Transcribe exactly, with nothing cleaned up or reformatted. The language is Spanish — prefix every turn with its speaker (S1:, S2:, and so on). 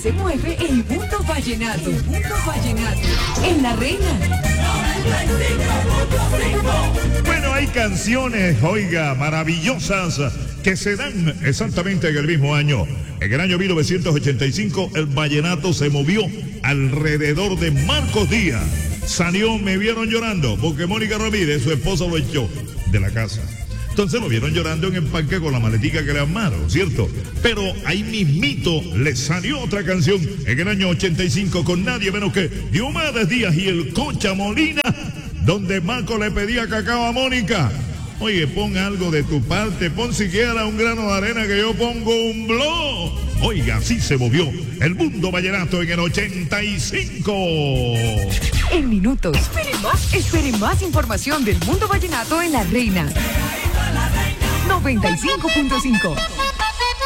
S1: se mueve el mundo vallenato. El mundo vallenato. En La Reina.
S2: Bueno, hay canciones, oiga, maravillosas que se dan exactamente en el mismo año. En el año mil novecientos ochenta y cinco, el vallenato se movió alrededor de Marcos Díaz. Salió Me Vieron Llorando, porque Mónica Ramírez, su esposa, lo echó de la casa. Entonces lo vieron llorando en el parque con la maletica que le armaron, ¿cierto? Pero ahí mismito le salió otra canción en el año ochenta y cinco con nadie menos que Diomedes Díaz y el Concha Molina, donde Marco le pedía cacao a Mónica. Oye, pon algo de tu parte, pon siquiera un grano de arena que yo pongo un blog. Oiga, así se movió el mundo vallenato en el ochenta y cinco.
S1: En minutos. Esperen más. Esperen más información del mundo vallenato en La Reina. noventa y cinco punto cinco.